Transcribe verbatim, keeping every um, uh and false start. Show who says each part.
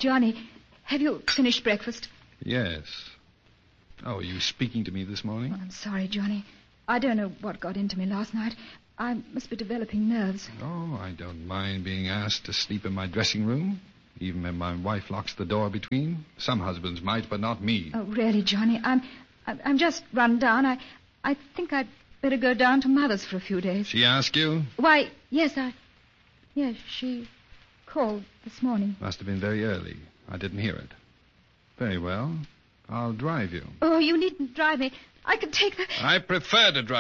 Speaker 1: Johnny, have you finished breakfast?
Speaker 2: Yes. Oh, are you speaking to me this morning?
Speaker 1: Oh, I'm sorry, Johnny. I don't know what got into me last night. I must be developing nerves.
Speaker 2: Oh, I don't mind being asked to sleep in my dressing room, even when my wife locks the door between. Some husbands might, but not me.
Speaker 1: Oh, really, Johnny? I'm, I'm just run down. I, I think I'd better go down to Mother's for a few days.
Speaker 2: She asked you?
Speaker 1: Why, yes, I... Yes, she called this morning.
Speaker 2: Must have been very early. I didn't hear it. Very well. I'll drive you.
Speaker 1: Oh, you needn't drive me. I can take the...
Speaker 2: I prefer to drive.